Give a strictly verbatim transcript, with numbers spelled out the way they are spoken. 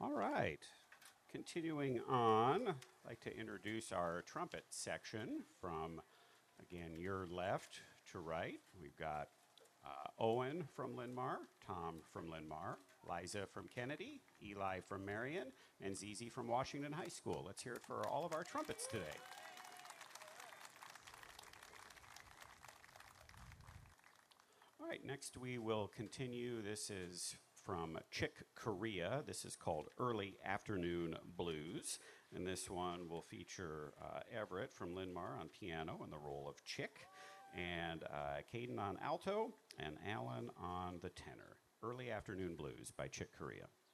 All right. Continuing on, I'd like to introduce our trumpet section from, again, your left to right. We've got uh, Owen from Linn-Mar, Tom from Linn-Mar, Liza from Kennedy, Eli from Marion, and Zizi from Washington High School. Let's hear it for all of our trumpets today. All right, next we will continue. This is from Chick Corea. This is called Early Afternoon Blues. And this one will feature uh, Everett from Linn-Mar on piano in the role of Chick, and uh, Caden on alto, and Alan on the tenor. Early Afternoon Blues by Chick Corea.